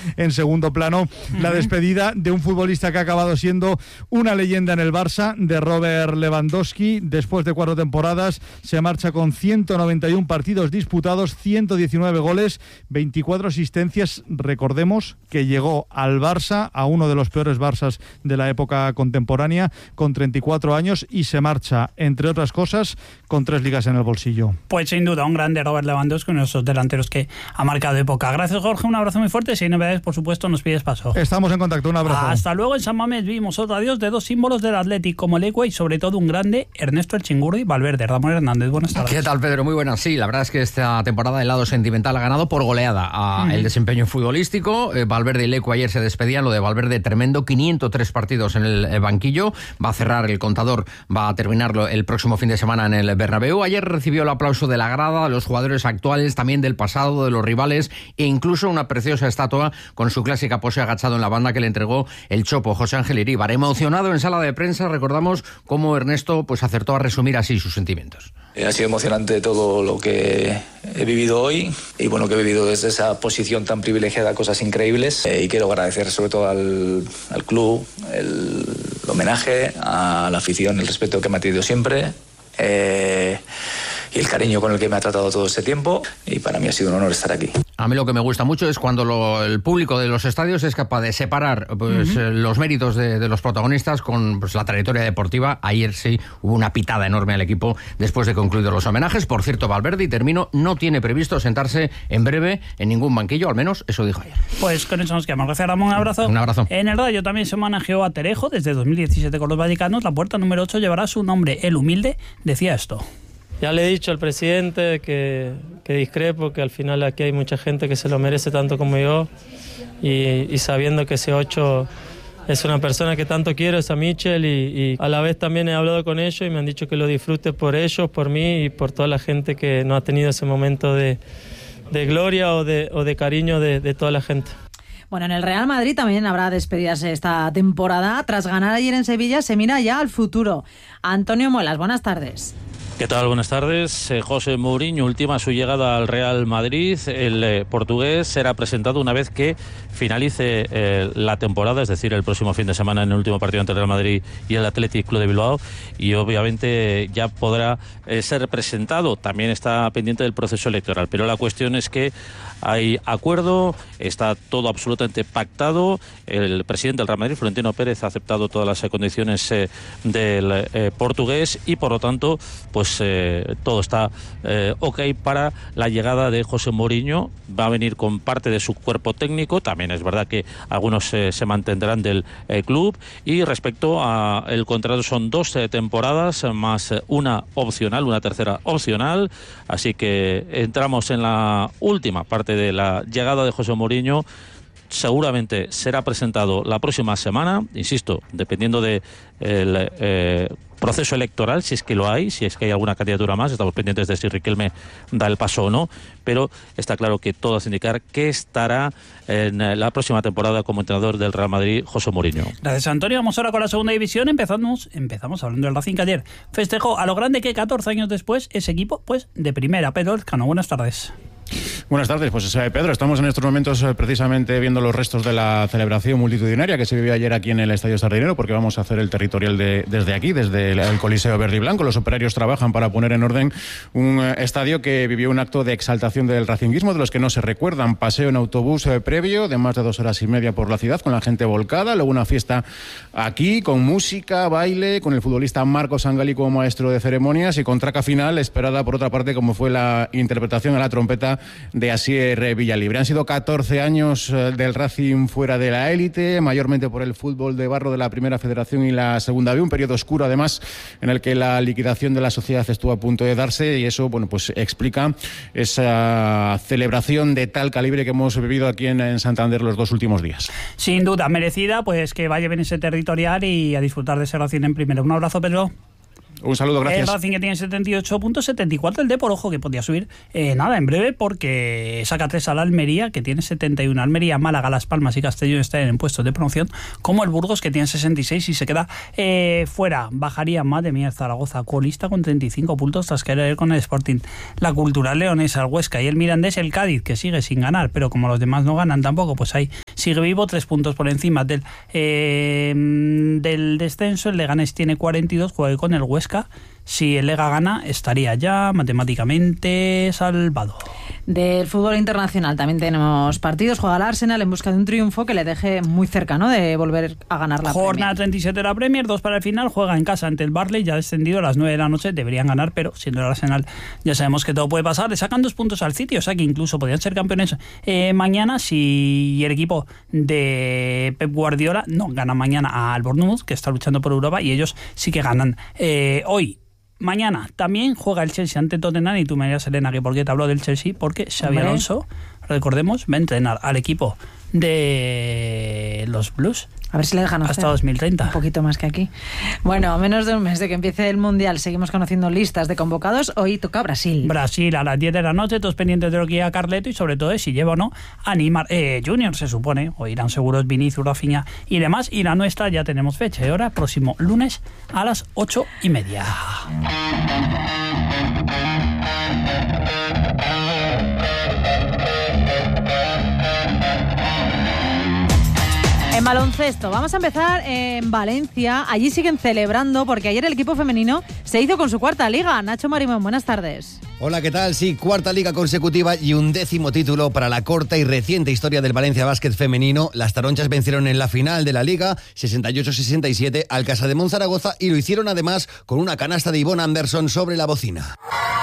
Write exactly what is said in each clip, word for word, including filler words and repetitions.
en segundo plano uh-huh. la despedida de un futbolista que ha acabado siendo una leyenda en el Barça, de Robert Lewandowski. Después de cuatro temporadas se marcha con ciento noventa y uno partidos disputados, ciento diecinueve goles, veinticuatro asistencias. Recordemos que llegó al Barça, a uno de los peores Barças de la época contemporánea, con treinta y cuatro años, y se marcha, entre otras cosas, con tres ligas en el bolsillo. Pues sin duda, un grande Robert Lewandowski, uno de esos delanteros que ha marcado época. Gracias, Jorge, un abrazo muy fuerte. Si hay novedades, por supuesto, nos pides paso. Estamos en contacto, un abrazo. Hasta luego. En San Mamés vimos otro adiós de dos símbolos del Athletic como Leque y sobre todo un grande, Ernesto El Chingurri Valverde. Ramón Hernández, buenas tardes. ¿Qué tal, Pedro? Muy buenas. Sí, la verdad es que esta temporada el lado sentimental ha ganado por goleada a uh-huh. el desempeño futbolístico. Eh, Valverde y Leque ayer se despedían. Lo de Valverde tremendo, quinientos tres partidos en el banquillo. Va a cerrar el contador, va a terminarlo el próximo fin de semana en el Bernabéu. Ayer recibió el aplauso de la grada, de los jugadores actuales, también del pasado, de los rivales, e incluso una preciosa estatua con su clásica pose agachado en la banda que le entregó el Chopo, José Ángel Iríbar. Emocionado en sala de prensa, recordamos cómo Ernesto pues acertó a resumir así sus sentimientos. Ha sido emocionante todo lo que he vivido hoy y bueno, que he vivido desde esa posición tan privilegiada, cosas increíbles, eh, y quiero agradecer sobre todo al, al club el, el homenaje, a la afición, el respeto que me ha tenido siempre, eh, y el cariño con el que me ha tratado todo este tiempo, y para mí ha sido un honor estar aquí. A mí lo que me gusta mucho es cuando lo, el público de los estadios es capaz de separar pues, uh-huh. los méritos de, de los protagonistas con pues, la trayectoria deportiva. Ayer sí hubo una pitada enorme al equipo después de concluidos los homenajes. Por cierto, Valverde, y termino, no tiene previsto sentarse en breve en ningún banquillo, al menos eso dijo ayer. Pues con eso nos quedamos. Gracias, Ramón. Un abrazo. Un abrazo. En el Rayo también se homenajeó a Terejo desde dos mil diecisiete con los vallicanos. La puerta número ocho llevará su nombre. El humilde decía esto. Ya le he dicho al presidente que, que discrepo, que al final aquí hay mucha gente que se lo merece tanto como yo, y, y sabiendo que ese ocho es una persona que tanto quiero, es a Michel, y, y a la vez también he hablado con ellos y me han dicho que lo disfrute por ellos, por mí y por toda la gente que no ha tenido ese momento de, de gloria o de, o de cariño de, de toda la gente. Bueno, en el Real Madrid también habrá despedidas esta temporada. Tras ganar ayer en Sevilla, se mira ya al futuro. Antonio Muelas, buenas tardes. ¿Qué tal? Buenas tardes. Eh, José Mourinho ultima su llegada al Real Madrid. El eh, portugués será presentado una vez que finalice eh, la temporada, es decir, el próximo fin de semana en el último partido entre el Real Madrid y el Athletic Club de Bilbao, y obviamente ya podrá eh, ser presentado. También está pendiente del proceso electoral, pero la cuestión es que hay acuerdo, está todo absolutamente pactado. El presidente del Real Madrid, Florentino Pérez, ha aceptado todas las condiciones eh, del eh, portugués y por lo tanto pues Pues eh, todo está eh, ok para la llegada de José Mourinho. Va a venir con parte de su cuerpo técnico. También es verdad que algunos eh, se mantendrán del eh, club. Y respecto a el contrato, son dos eh, temporadas más eh, una opcional, una tercera opcional. Así que entramos en la última parte de la llegada de José Mourinho. Seguramente será presentado la próxima semana, insisto, dependiendo del de eh, proceso electoral, si es que lo hay, si es que hay alguna candidatura más. Estamos pendientes de si Riquelme da el paso o no, pero está claro que todo hace indicar que estará en la próxima temporada como entrenador del Real Madrid José Mourinho. Gracias, Antonio. Vamos ahora con la segunda división. Empezamos, empezamos hablando del Racing, que ayer festejó a lo grande que catorce años después ese equipo pues de primera. Pedro Elcano, buenas tardes. Buenas tardes, pues eh, Pedro, estamos en estos momentos eh, precisamente viendo los restos de la celebración multitudinaria que se vivió ayer aquí en el Estadio Sardinero, porque vamos a hacer el territorial de, desde aquí, desde el, el Coliseo Verde y Blanco. Los operarios trabajan para poner en orden un eh, estadio que vivió un acto de exaltación del racinguismo, de los que no se recuerdan. Paseo en autobús eh, previo de más de dos horas y media por la ciudad, con la gente volcada, luego una fiesta aquí, con música, baile, con el futbolista Marcos Angali como maestro de ceremonias, y con traca final esperada por otra parte, como fue la interpretación a la trompeta de Asier Villalibre. Han sido catorce años del Racing fuera de la élite, mayormente por el fútbol de barro de la Primera Federación y la Segunda B, un periodo oscuro además en el que la liquidación de la sociedad estuvo a punto de darse, y eso bueno pues explica esa celebración de tal calibre que hemos vivido aquí en, en Santander los dos últimos días. Sin duda merecida, pues que vaya bien ese territorial y a disfrutar de ese Racing en primera. Un abrazo, Pedro. Un saludo, gracias. El Racing, que tiene setenta y ocho puntos, setenta y cuatro el Depor, ojo, que podía subir eh, nada en breve, porque saca tres a la Almería, que tiene setenta y uno. Almería, Málaga, Las Palmas y Castellón están en puestos de promoción, como el Burgos, que tiene sesenta y seis y se queda eh, fuera. Bajaría más de mía Zaragoza, colista con treinta y cinco puntos tras caer con el Sporting. La Cultural Leonesa, el Huesca y el Mirandés, el Cádiz, que sigue sin ganar, pero como los demás no ganan tampoco, pues ahí sigue vivo, tres puntos por encima del, eh, del descenso. El Leganés tiene cuarenta y dos, juega con el Huesca. Si el Lega gana, estaría ya matemáticamente salvado. Del fútbol internacional también tenemos partidos. Juega el Arsenal en busca de un triunfo que le deje muy cerca, ¿no?, de volver a ganar la Jornada Premier. treinta y siete de la Premier, dos para el final. Juega en casa ante el Burnley, ya descendido a las nueve de la noche. Deberían ganar, pero siendo el Arsenal ya sabemos que todo puede pasar. Le sacan dos puntos al City, o sea que incluso podrían ser campeones eh, mañana si el equipo de Pep Guardiola no gana mañana al Bournemouth, que está luchando por Europa, y ellos sí que ganan eh, hoy. Mañana también juega el Chelsea ante Tottenham, y tú me dirás, Elena, que por qué te hablo del Chelsea, porque Xabi Alonso, recordemos, va a entrenar al equipo de los Blues. A ver si le dejan hacer hasta dos mil treinta. Un poquito más que aquí. Bueno, a menos de un mes de que empiece el Mundial, seguimos conociendo listas de convocados. Hoy toca Brasil. Brasil a las diez de la noche, todos pendientes de lo que diga Carleto, y sobre todo de si lleva o no a Neymar eh, Junior, se supone. O irán seguros Vinicius, Rafinha y demás. Y la nuestra ya tenemos fecha y hora, próximo lunes a las ocho y media. En baloncesto, vamos a empezar en Valencia. Allí siguen celebrando porque ayer el equipo femenino se hizo con su cuarta liga. Nacho Marimón, buenas tardes. Hola, ¿qué tal? Sí, cuarta liga consecutiva y un décimo título para la corta y reciente historia del Valencia Basket femenino. Las taronchas vencieron en la final de la liga sesenta y ocho sesenta y siete al Casademont Zaragoza, y lo hicieron además con una canasta de Ivonne Anderson sobre la bocina.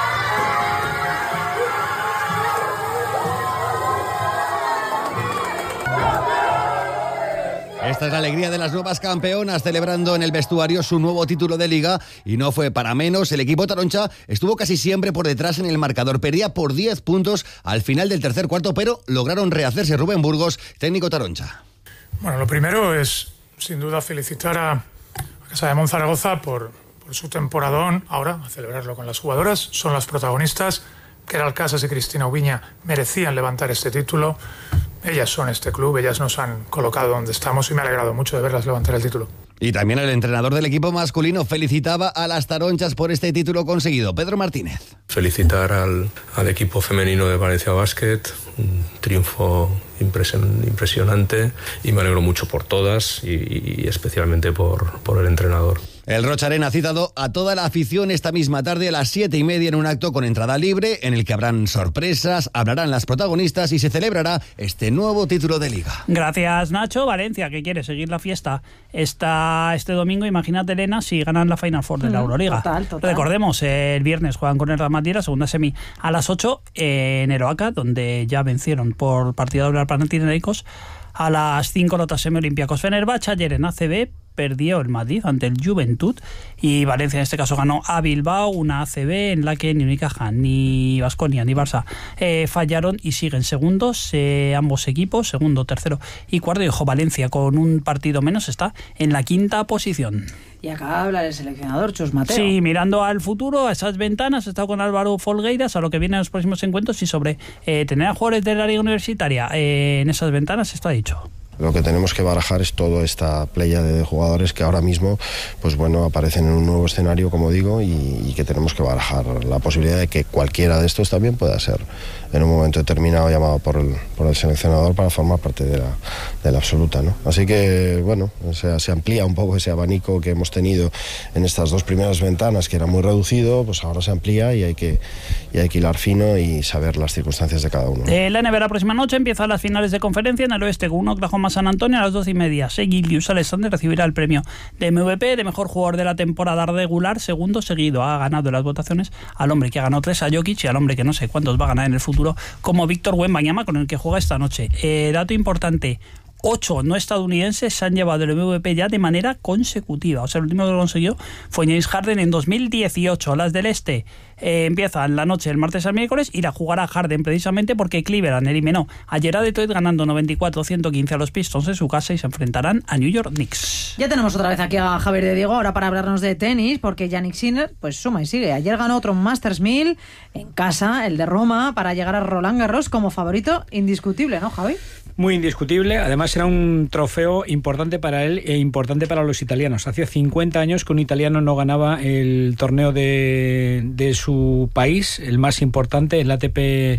Esta es la alegría de las nuevas campeonas, celebrando en el vestuario su nuevo título de liga, y no fue para menos. El equipo taroncha estuvo casi siempre por detrás en el marcador, perdía por diez puntos al final del tercer cuarto, pero lograron rehacerse. Rubén Burgos, técnico taroncha. Bueno, lo primero es, sin duda, felicitar a Casademont Zaragoza por, por su temporadón. Ahora, a celebrarlo con las jugadoras, son las protagonistas. Keral Casas y Cristina Ubiña merecían levantar este título. Ellas son este club, ellas nos han colocado donde estamos, y me ha alegrado mucho de verlas levantar el título. Y también el entrenador del equipo masculino felicitaba a las taronchas por este título conseguido. Pedro Martínez. Felicitar al, al equipo femenino de Valencia Basket, un triunfo impresion, impresionante, y me alegro mucho por todas y, y especialmente por, por el entrenador. El Rocha Arena ha citado a toda la afición esta misma tarde a las siete y media en un acto con entrada libre, en el que habrán sorpresas, hablarán las protagonistas y se celebrará este nuevo título de liga. Gracias, Nacho. Valencia, que quiere seguir la fiesta esta, este domingo. Imagínate, Elena, si ganan la Final Four de la Euroliga. Total, total. Recordemos, el viernes juegan con el Real Madrid, la segunda semi a las ocho en Eroaca, donde ya vencieron por partido doble al Panathinaikos. A las cinco la otra semi Olympiacos Fenerbahce. Ayer en A C B perdió el Madrid ante el Juventud, y Valencia en este caso ganó a Bilbao, una A C B en la que ni Unicaja, ni Baskonia, ni Barça eh, fallaron, y siguen segundos eh, ambos equipos, segundo, tercero y cuarto. Y ojo, Valencia con un partido menos está en la quinta posición. Y acá habla el seleccionador Chus Mateo. Sí, mirando al futuro, a esas ventanas, he estado con Álvaro Folgueiras, a lo que viene en los próximos encuentros, y sobre eh, tener a jugadores de la liga universitaria eh, en esas ventanas está dicho. Lo que tenemos que barajar es toda esta playa de jugadores que ahora mismo, pues bueno, aparecen en un nuevo escenario, como digo, y, y que tenemos que barajar la posibilidad de que cualquiera de estos también pueda ser en un momento determinado llamado por el, por el seleccionador para formar parte de la, de la absoluta, ¿no? Así que, bueno, o sea, se amplía un poco ese abanico que hemos tenido en estas dos primeras ventanas, que era muy reducido, pues ahora se amplía, y hay que, y hay que hilar fino y saber las circunstancias de cada uno, ¿no? Eh, la N B A la próxima noche empiezan las finales de conferencia en el oeste, con un Oklahoma San Antonio a las doce y media. Shai Gilgeous-Alexander recibirá el premio de M V P, de mejor jugador de la temporada regular, segundo seguido. Ha ganado las votaciones al hombre que ha ganado tres, a Jokic, y al hombre que no sé cuántos va a ganar en el futuro, como Víctor Wembanyama, con el que juega esta noche. Eh, dato importante: ocho no estadounidenses se han llevado el M V P ya de manera consecutiva. O sea, el último que lo consiguió fue James Harden en dos mil dieciocho. Las del este eh, empiezan la noche del martes al miércoles, y la jugará Harden precisamente porque Cleveland eliminó ayer a Detroit ganando noventa y cuatro a ciento quince a los Pistons en su casa, y se enfrentarán a New York Knicks. Ya tenemos otra vez aquí a Javier de Diego, ahora para hablarnos de tenis, porque Jannik Sinner pues suma y sigue. Ayer ganó otro Masters mil en casa, el de Roma, para llegar a Roland Garros como favorito indiscutible, ¿no, Javi? Muy indiscutible. Además era un trofeo importante para él e importante para los italianos. Hacía cincuenta años que un italiano no ganaba el torneo de, de su país, el más importante, el A T P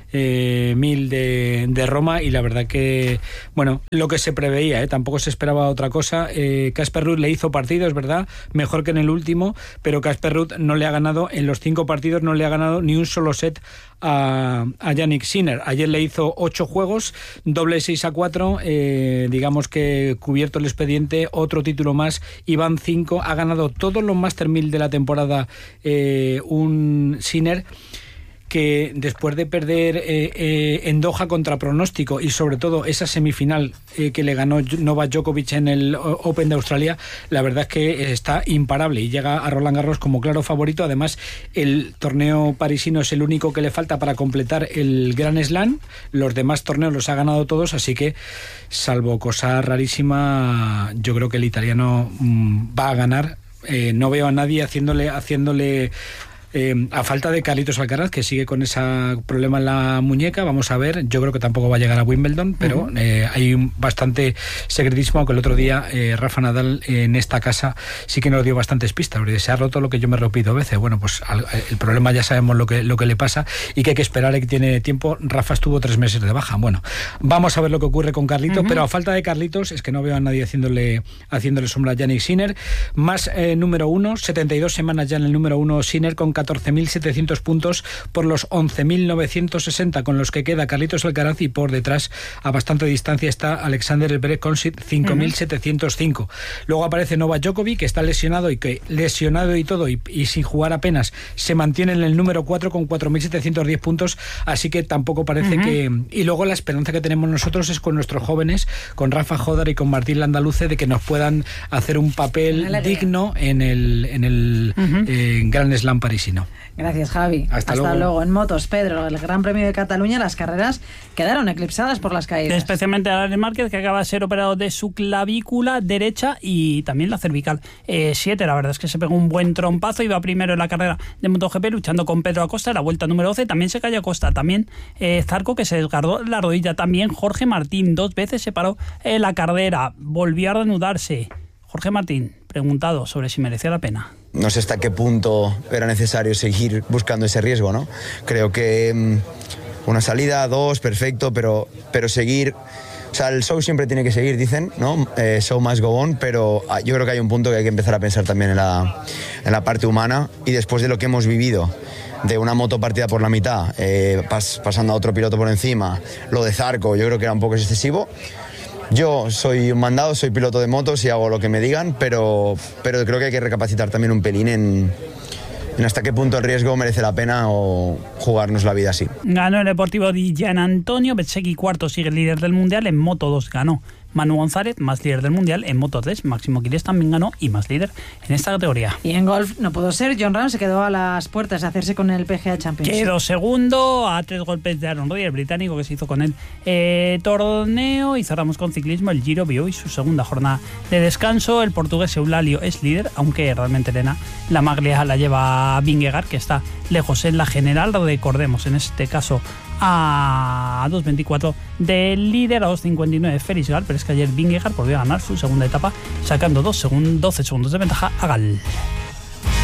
eh, mil de, de Roma, y la verdad que, bueno, lo que se preveía, ¿eh? Tampoco se esperaba otra cosa. Casper eh, Ruud le hizo partido, es verdad, mejor que en el último, pero Casper Ruud no le ha ganado, en los cinco partidos no le ha ganado ni un solo set a, a Jannik Sinner. Ayer le hizo ocho juegos, doble seis a cuatro, eh, digamos que cubierto el expediente, otro título más, y van cinco, ha ganado todos los Master mil de la temporada eh, un Sinner, que después de perder eh, eh, en Doha contra pronóstico, y sobre todo esa semifinal eh, que le ganó Novak Djokovic en el Open de Australia, la verdad es que está imparable y llega a Roland Garros como claro favorito. Además, el torneo parisino es el único que le falta para completar el Grand Slam, los demás torneos los ha ganado todos, así que, salvo cosa rarísima, yo creo que el italiano mmm, va a ganar. Eh, no veo a nadie haciéndole haciéndole Eh, a falta de Carlitos Alcaraz, que sigue con ese problema en la muñeca. Vamos a ver, yo creo que tampoco va a llegar a Wimbledon, pero uh-huh. eh, hay un bastante secretismo, aunque el otro día eh, Rafa Nadal eh, en esta casa sí que nos dio bastantes pistas, porque se ha roto lo que yo me repito a veces. Bueno, pues al, el problema ya sabemos lo que, lo que le pasa, y que hay que esperar y que tiene tiempo. Rafa estuvo tres meses de baja. Bueno, vamos a ver lo que ocurre con Carlitos, uh-huh. pero a falta de Carlitos es que no veo a nadie haciéndole, haciéndole sombra a Jannik Sinner. Más eh, número uno, setenta y dos semanas ya en el número uno Sinner, con catorce mil setecientos puntos por los once mil novecientos sesenta con los que queda Carlitos Alcaraz, y por detrás a bastante distancia está Alexander Zverev con cinco mil setecientos cinco. Uh-huh. Luego aparece Novak Djokovic, que está lesionado y que lesionado y todo y, y sin jugar apenas se mantiene en el número cuatro con cuatro mil setecientos diez puntos, así que tampoco parece uh-huh. que... Y luego la esperanza que tenemos nosotros es con nuestros jóvenes, con Rafa Jodar y con Martín Landaluce, de que nos puedan hacer un papel digno en el, en el uh-huh. eh, Grand Slam parisino. Gracias, Javi. Hasta, Hasta luego. luego. En motos, Pedro, el Gran Premio de Cataluña, las carreras quedaron eclipsadas por las caídas. Especialmente a Alex Márquez, que acaba de ser operado de su clavícula derecha y también la cervical. Eh, siete, la verdad es que se pegó un buen trompazo, iba primero en la carrera de MotoGP luchando con Pedro Acosta, la vuelta número doce, también se cayó Acosta, también eh, Zarco, que se desgarró la rodilla, también Jorge Martín, dos veces se paró en la carrera, volvió a reanudarse. Jorge Martín, preguntado sobre si merecía la pena. No sé hasta qué punto era necesario seguir buscando ese riesgo, ¿no? Creo que um, una salida, dos, perfecto, pero, pero seguir... O sea, el show siempre tiene que seguir, dicen, ¿no? Eh, show must go on, pero yo creo que hay un punto que hay que empezar a pensar también en la, en la parte humana, y después de lo que hemos vivido, de una moto partida por la mitad, eh, pas, pasando a otro piloto por encima, lo de Zarco, yo creo que era un poco excesivo. Yo soy un mandado, soy piloto de motos y hago lo que me digan, pero, pero creo que hay que recapacitar también un pelín en, en hasta qué punto el riesgo merece la pena o jugarnos la vida así. Ganó el Deportivo di Gian Antonio, Bezzecchi cuarto, sigue el líder del Mundial, en Moto dos ganó Manu González, más líder del Mundial, en Moto tres, Máximo Quirés también ganó y más líder en esta categoría. Y en golf no pudo ser, Jon Rahm se quedó a las puertas de hacerse con el P G A Championship. Quedó segundo a tres golpes de Aaron Rodgers, el británico, que se hizo con el eh, torneo. Y cerramos con ciclismo, el Giro vio hoy su segunda jornada de descanso. El portugués Eulalio es líder, aunque realmente Elena la maglia la lleva Vingegaard, que está lejos en la general. Recordemos, en este caso a dos veinticuatro del líder, a dos cincuenta y nueve Félix Gal, pero es que ayer Vingegaard volvió a ganar su segunda etapa sacando dos segun- doce segundos de ventaja a Gal.